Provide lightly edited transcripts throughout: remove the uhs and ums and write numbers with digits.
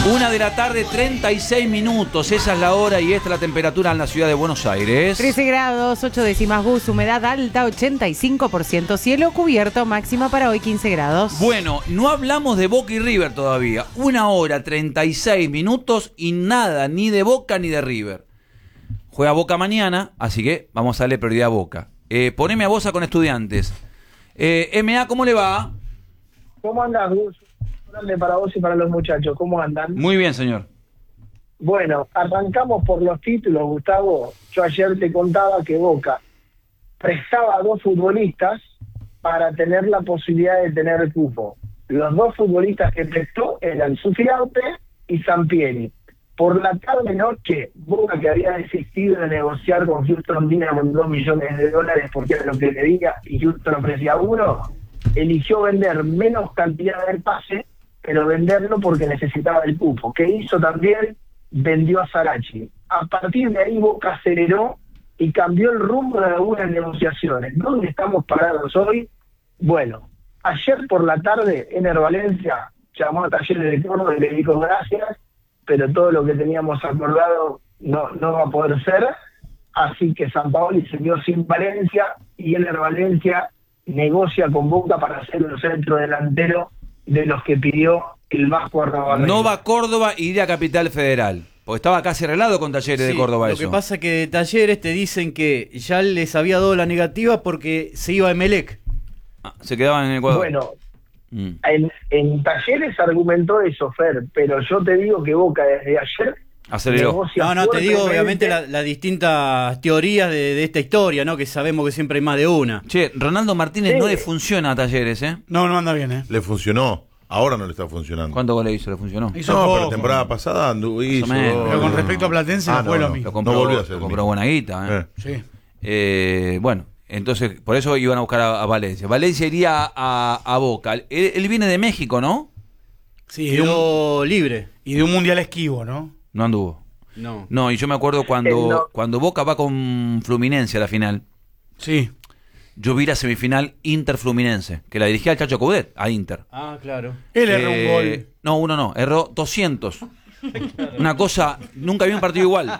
1:36 p.m, esa es la hora y esta es la temperatura en la ciudad de Buenos Aires. 13 grados, 8 décimas Gus, humedad alta, 85%, cielo cubierto, máxima para hoy 15 grados. Bueno, no hablamos de Boca y River todavía. 1:36 p.m y nada, ni de Boca ni de River. Juega Boca mañana, así que vamos a darle prioridad a Boca. Poneme a Bosa con Estudiantes. MA, ¿cómo le va? ¿Cómo andás, Gus? Grande para vos y para los muchachos, ¿cómo andan? Muy bien, señor. Bueno, arrancamos por los títulos, Gustavo. Yo ayer te contaba que Boca prestaba a 2 futbolistas para tener la posibilidad de tener el cupo. Los 2 futbolistas que prestó eran Sufiaute y Sampieri. Por la tarde-noche, Boca, que había desistido de negociar con Houston Dynamo con $2 millones porque era lo que pedía y Houston ofrecía 1, eligió vender menos cantidad del pase, pero venderlo porque necesitaba el cupo. ¿Qué hizo también? Vendió a Sarachi. A partir de ahí Boca aceleró y cambió el rumbo de algunas negociaciones. ¿Dónde estamos parados hoy? Bueno, ayer por la tarde, Ener Valencia llamó a Talleres de Córdoba y le dijo gracias, pero todo lo que teníamos acordado no va a poder ser. Así que Sampaoli se quedó sin Valencia y Ener Valencia negocia con Boca para ser un centro delantero de los que pidió el Vasco Arrabarrena. No va a Córdoba, iría a Capital Federal. Porque estaba casi arreglado con Talleres de Córdoba lo eso. Lo que pasa es que de Talleres te dicen que ya les había dado la negativa porque se iba a Emelec. Se quedaban en Ecuador. Bueno, en Talleres argumentó eso, Fer, pero yo te digo que Boca desde ayer aceleró. No, te digo obviamente las distintas teorías de esta historia, ¿no? Que sabemos que siempre hay más de una. Che, Ronaldo Martínez no le funciona a Talleres, ¿eh? No anda bien, ¿eh? Le funcionó. Ahora no le está funcionando. ¿Cuántos goles hizo? ¿Le funcionó? Pero temporada pasada hizo. Pero con respecto a Platense no fue lo mismo. Lo volvió a ser. Lo compró buena guita, Sí. Bueno, entonces por eso iban a buscar a Valencia. Valencia iría a Boca. Él viene de México, ¿no? Sí, quedó libre. Y de un mundial esquivo, ¿no? No anduvo. No, y yo me acuerdo cuando Boca va con Fluminense a la final. Sí. Yo vi la semifinal Inter-Fluminense, que la dirigía el Chacho Coudet a Inter. Ah, claro. Él erró un gol. No, uno no, erró 200. Una cosa, nunca vi un partido igual.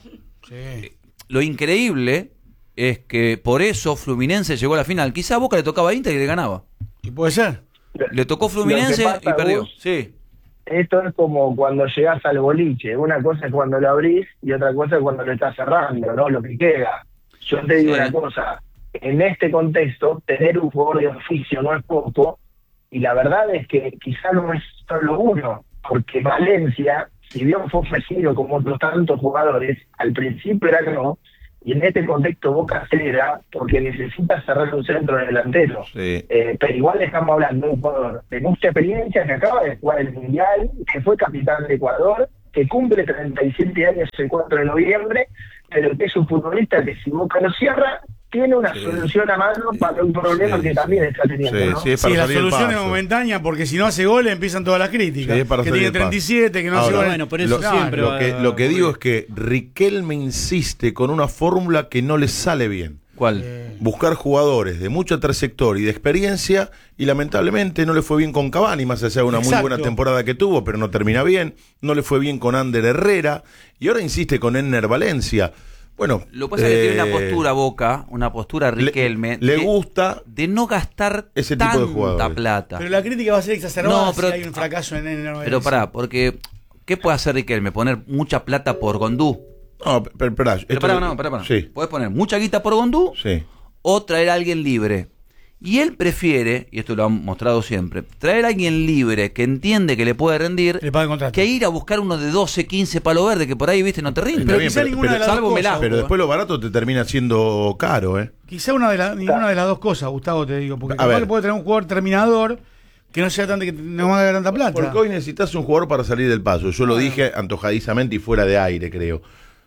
Sí. Lo increíble es que por eso Fluminense llegó a la final. Quizá a Boca le tocaba a Inter y le ganaba. Y puede ser. Le tocó Fluminense y perdió. Vos, sí. Esto es como cuando llegás al boliche. Una cosa es cuando lo abrís y otra cosa es cuando lo estás cerrando, ¿no? Lo que queda. Yo te digo una cosa. En este contexto, tener un jugador de oficio no es poco, y la verdad es que quizá no es solo uno, porque Valencia, si bien fue ofrecido como otros tantos jugadores, al principio era que no, y en este contexto Boca acelera porque necesita cerrar un centro delantero. Sí. Pero igual estamos hablando de un jugador de mucha experiencia que acaba de jugar el Mundial, que fue capitán de Ecuador, que cumple 37 años el 4 de noviembre, pero que es un futbolista que si Boca lo cierra, tiene una solución a mano para un problema que también está teniendo, ¿no? Sí, la solución es momentánea, porque si no hace goles empiezan todas las críticas. Que tiene 37, que no hace goles. Bueno, por eso siempre lo que digo es que Riquelme insiste con una fórmula que no le sale bien. ¿Cuál? Buscar jugadores de mucha trayectoria y de experiencia, y lamentablemente no le fue bien con Cavani, más allá de una muy buena temporada que tuvo, pero no termina bien. No le fue bien con Ander Herrera, y ahora insiste con Ener Valencia. Bueno, lo que pasa es que tiene una postura Boca, una postura Riquelme. Le gusta de no gastar ese tipo de tanta jugadores. plata. Pero la crítica va a ser exacerbada pero, si hay un fracaso en el. Pero pará, porque ¿qué puede hacer Riquelme? ¿Poner mucha plata por Gondú? No, pero pará. Sí. Puedes poner mucha guita por Gondú, sí, o traer a alguien libre. Y él prefiere, y esto lo han mostrado siempre, traer a alguien libre que entiende que le puede rendir, que ir a buscar uno de 12, 15 palo verde que por ahí, viste, no te rinde. Pero quizá ninguna de las dos cosas. Pero después lo barato te termina siendo caro, ¿eh? Quizá ninguna de las dos cosas, Gustavo, te digo. Porque capaz que puede tener un jugador terminador que no sea tanto, que no haga tanta plata. Porque hoy necesitas un jugador para salir del paso. Yo lo dije antojadizamente y fuera de aire, creo.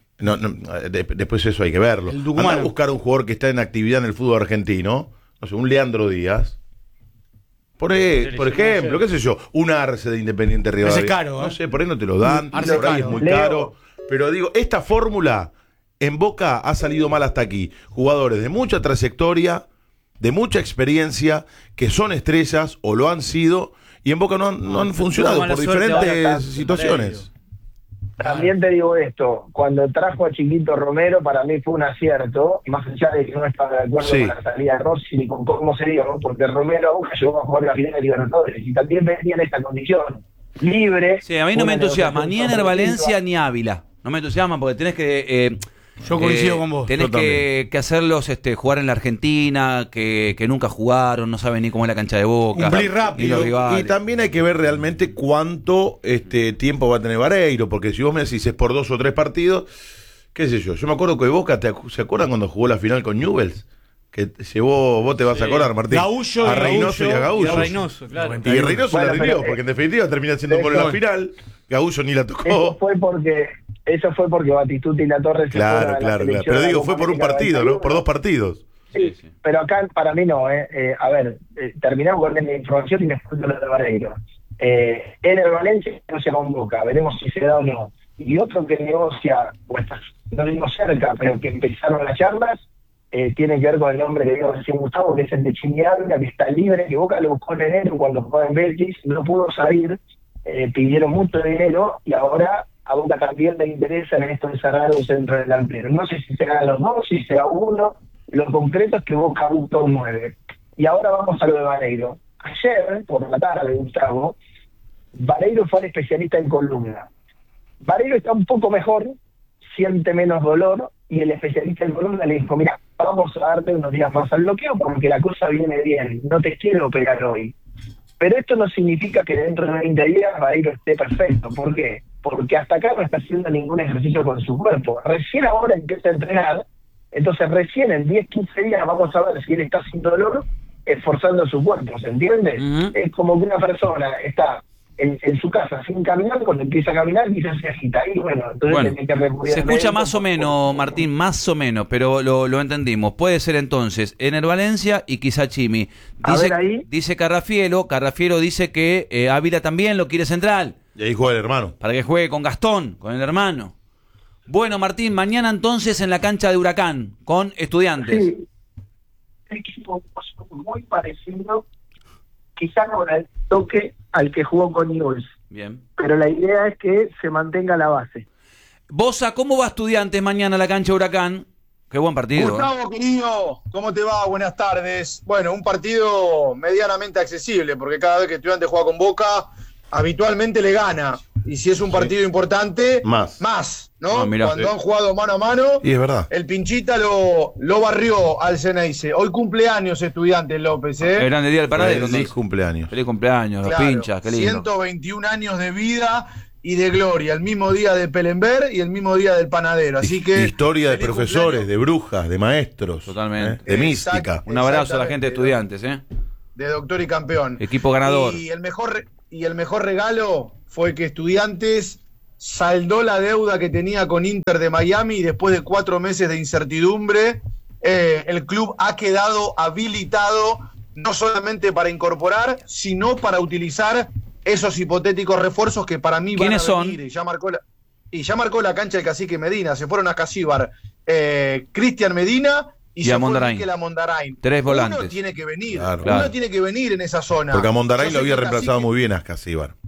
Después eso hay que verlo. Anda a buscar un jugador que está en actividad en el fútbol argentino. No sé, un Leandro Díaz. Por ejemplo, qué sé yo, un Arce de Independiente Rivadavia. Ese es caro, No sé, por ahí no te lo dan. Arce por ahí es muy caro. Pero digo, esta fórmula en Boca ha salido mal hasta aquí. Jugadores de mucha trayectoria, de mucha experiencia, que son estrellas o lo han sido, y en Boca no han funcionado por diferentes situaciones. También te digo esto, cuando trajo a Chiquito Romero para mí fue un acierto, más allá de que no estaba de acuerdo con la salida de Rossi ni con cómo se dio, ¿no? Porque Romero a Boca llegó a jugar la final de Libertadores y también venía en esta condición, libre. Sí, a mí no me entusiasma ni Ener Valencia ni Ávila, no me entusiasma porque tenés que... yo coincido con vos. Tenés que hacerlos jugar en la Argentina, que nunca jugaron, no saben ni cómo es la cancha de Boca. Cumplir rápido. Y también hay que ver realmente cuánto tiempo va a tener Vareiro, porque si vos me decís es por 2 o 3 partidos, qué sé yo. Yo me acuerdo que Boca, ¿se acuerdan cuando jugó la final con Newell's? Que llevó, vos te vas a acordar, Martín. Gaullo a Reynoso y a Gaullo. Y a Reynoso, claro. Y Reynoso la rindió, porque en definitiva termina siendo un gol en la final. Gaullo ni la tocó. Eso fue porque Batistuta y La Torre claro. Pero digo, fue por un partido, ¿no? Por 2 partidos. Sí, pero acá para mí no. A ver, terminamos con la información y me explico lo de Vareiro. Ener Valencia no se convoca, veremos si se da o no. Y otro que negocia, o está, no digo cerca, pero que empezaron las charlas, tiene que ver con el nombre que dijo recién Gustavo, que es el de Chimi Ávila, que está libre, que Boca lo buscó en enero cuando jugó en Betis, no pudo salir, pidieron mucho dinero y ahora a Boca también le interesa en esto de cerrar un centro delantero. No sé si serán los dos, si será uno, lo concreto es que Boca busca un 9. Y ahora vamos a lo de Vareiro. Ayer, por la tarde, Gustavo, Vareiro fue el especialista en columna. Vareiro está un poco mejor, siente menos dolor, y el especialista en columna le dijo, mira, vamos a darte unos días más al bloqueo porque la cosa viene bien, no te quiero operar hoy. Pero esto no significa que dentro de 20 días Vareiro esté perfecto. ¿Por qué? Porque hasta acá no está haciendo ningún ejercicio con su cuerpo. Recién ahora empieza a entrenar, entonces recién en 10, 15 días vamos a ver si él está sin dolor, esforzando su cuerpo, ¿se entiende? Es como que una persona está en su casa sin caminar, cuando empieza a caminar quizás se agita y bueno, entonces tiene que recurrir. Se escucha más o menos, Martín, más o menos, pero lo entendimos. Puede ser entonces Ener Valencia y quizá Chimi. Dice Carrafielo dice que Ávila también lo quiere central. Y ahí juega el hermano. Para que juegue con Gastón, con el hermano. Bueno, Martín, mañana entonces en la cancha de Huracán, con Estudiantes. Sí. El equipo muy parecido, quizá con el toque al que jugó con Newell's. Bien. Pero la idea es que se mantenga la base. Bosa, ¿cómo va Estudiantes mañana a la cancha de Huracán? Qué buen partido. Gustavo, querido, ¿cómo te va? Buenas tardes. Bueno, un partido medianamente accesible, porque cada vez que Estudiantes juega con Boca, habitualmente le gana. Y si es un partido importante, más, ¿no? Cuando han jugado mano a mano, y es verdad. El Pinchita lo barrió al Ceneice. Hoy cumpleaños Estudiantes, López, ¿eh? Grande día del panadero. Feliz cumpleaños. Feliz cumpleaños, claro, los pinchas, qué lindo. 121 años de vida y de gloria, el mismo día de Pelenver y el mismo día del panadero. Así que historia de profesores, de brujas, de maestros. Totalmente. De mística. Un abrazo a la gente de Estudiantes, de doctor y campeón. Equipo ganador. Y el mejor regalo fue que Estudiantes saldó la deuda que tenía con Inter de Miami y después de 4 meses de incertidumbre, el club ha quedado habilitado no solamente para incorporar, sino para utilizar esos hipotéticos refuerzos que para mí van a venir. Y ya marcó la cancha el Cacique Medina. Se fueron a Casíbar Cristian Medina y a Mondarain. 3 volantes. Uno tiene que venir. Claro. Uno tiene que venir en esa zona. Porque a Mondarain lo había reemplazado muy bien a Casíbar.